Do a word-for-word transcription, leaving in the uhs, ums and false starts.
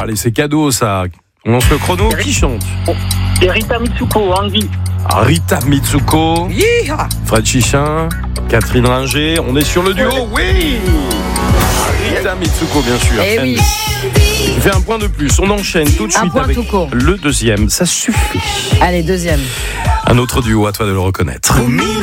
allez, c'est cadeau ça. On lance le chrono. Qui chante? C'est Rita Mitsuko, Andy. Ah, Rita Mitsuko, Yeeha. Fred Chichin, Catherine Ringer. On est sur le duo, oui. Rita Mitsuko, bien sûr. Eh oui. Il fait un point de plus. On enchaîne tout de Un suite point avec tout court. le deuxième. Ça suffit. Allez, deuxième. Un autre duo, à toi de le reconnaître.